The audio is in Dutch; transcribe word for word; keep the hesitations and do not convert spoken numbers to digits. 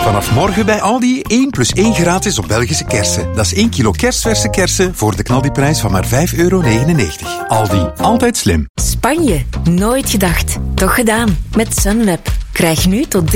Vanaf morgen bij Aldi één plus één gratis op Belgische kersen. Dat is één kilo kersverse kersen voor de knaldiprijs van maar vijf euro negenennegentig. Aldi, altijd slim. Spanje, nooit gedacht. Toch gedaan. Met Sunweb. Krijg nu tot